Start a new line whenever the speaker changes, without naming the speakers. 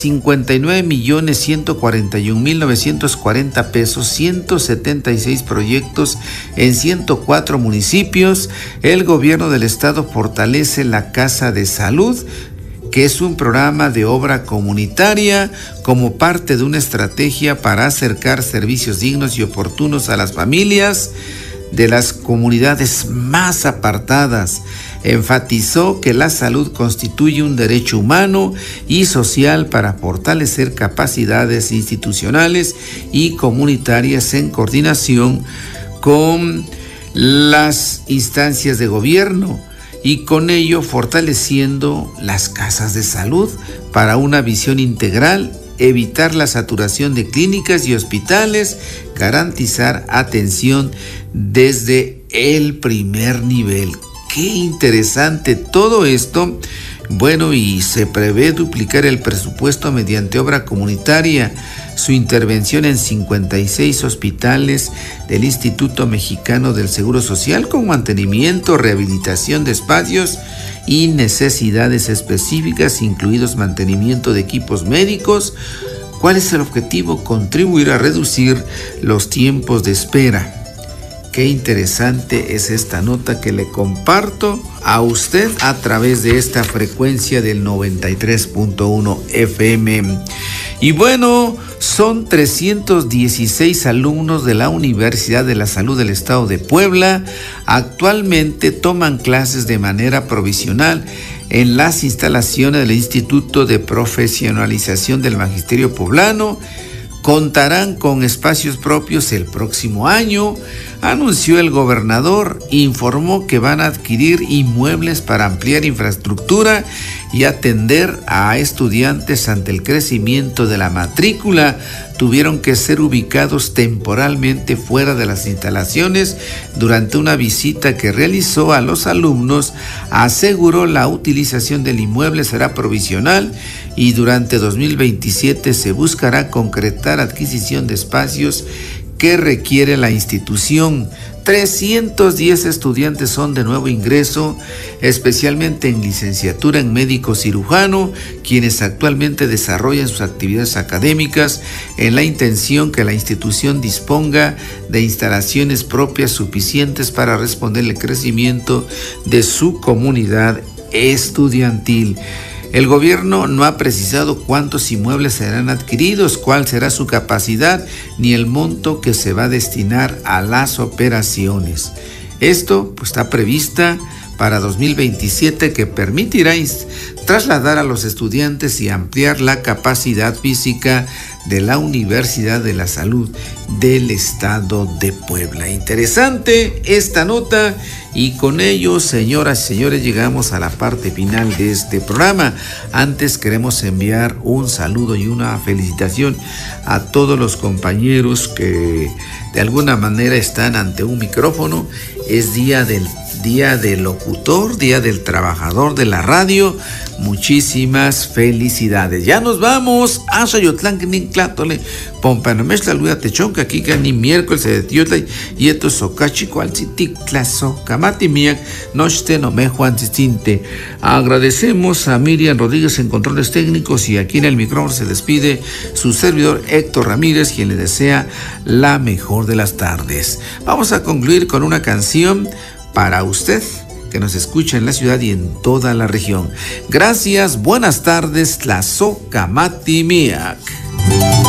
59,141,940 pesos, 176 proyectos en 104 municipios. El gobierno del estado fortalece la Casa de Salud, que es un programa de obra comunitaria como parte de una estrategia para acercar servicios dignos y oportunos a las familias de las comunidades más apartadas. Enfatizó que la salud constituye un derecho humano y social para fortalecer capacidades institucionales y comunitarias en coordinación con las instancias de gobierno, y con ello fortaleciendo las casas de salud para una visión integral, evitar la saturación de clínicas y hospitales, garantizar atención desde el primer nivel. Qué interesante todo esto. Bueno, y se prevé duplicar el presupuesto mediante obra comunitaria. Su intervención en 56 hospitales del Instituto Mexicano del Seguro Social, con mantenimiento, rehabilitación de espacios y necesidades específicas, incluidos mantenimiento de equipos médicos. ¿Cuál es el objetivo? Contribuir a reducir los tiempos de espera. Qué interesante es esta nota que le comparto a usted a través de esta frecuencia del 93.1 FM. Y bueno, son 316 alumnos de la Universidad de la Salud del Estado de Puebla. Actualmente toman clases de manera provisional en las instalaciones del Instituto de Profesionalización del Magisterio Poblano. Contarán con espacios propios el próximo año, anunció el gobernador. Informó que van a adquirir inmuebles para ampliar infraestructura y atender a estudiantes ante el crecimiento de la matrícula. Tuvieron que ser ubicados temporalmente fuera de las instalaciones. Durante una visita que realizó a los alumnos, aseguró la utilización del inmueble será provisional y durante 2027 se buscará concretar adquisición de espacios que requiere la institución. 310 estudiantes son de nuevo ingreso, especialmente en licenciatura en médico cirujano, quienes actualmente desarrollan sus actividades académicas en la intención que la institución disponga de instalaciones propias suficientes para responder al crecimiento de su comunidad estudiantil. El gobierno no ha precisado cuántos inmuebles serán adquiridos, cuál será su capacidad, ni el monto que se va a destinar a las operaciones. Esto está prevista para 2027, que permitirá trasladar a los estudiantes y ampliar la capacidad física de la Universidad de la Salud del Estado de Puebla. Interesante esta nota, y con ello, señoras y señores, llegamos a la parte final de este programa. Antes queremos enviar un saludo y una felicitación a todos los compañeros que de alguna manera están ante un micrófono. Es día del locutor, día del trabajador de la radio. Muchísimas felicidades. Ya nos vamos. Ashayotlán, Clantole, Pompanomesla, Luda Techonca, Kika, ni miércoles de Tiotla, y esto Socachi, cual Citic, Claso, Camati Miak, Nochte, Nome, Juan Cistinte. Agradecemos a Miriam Rodríguez en controles técnicos, y aquí en el micrófono se despide su servidor Héctor Ramírez, quien le desea la mejor de las tardes. Vamos a concluir con una canción para usted que nos escucha en la ciudad y en toda la región. Gracias, buenas tardes, Tlazohcamati Miak.